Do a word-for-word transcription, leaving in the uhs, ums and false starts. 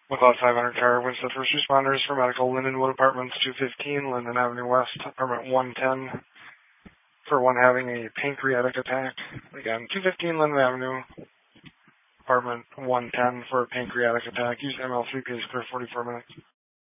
McLeod five hundred car with the first responders for medical. Lindenwood Apartments two fifteen, Linden Avenue West, apartment one ten, for one having a pancreatic attack. Again, two fifteen Linden Avenue, apartment one ten for a pancreatic attack. Use M L three Ps for forty-four minutes.